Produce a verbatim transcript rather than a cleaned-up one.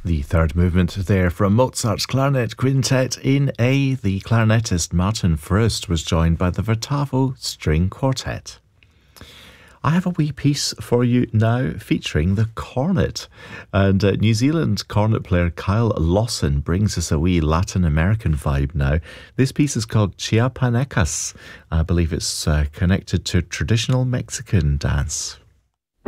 The third movement there from Mozart's Clarinet Quintet in A. The clarinetist Martin Fröst was joined by the Vertavo String Quartet. I have a wee piece for you now featuring the cornet. And uh, New Zealand cornet player Kyle Lawson brings us a wee Latin American vibe now. This piece is called Chiapanecas. I believe it's uh, connected to traditional Mexican dance.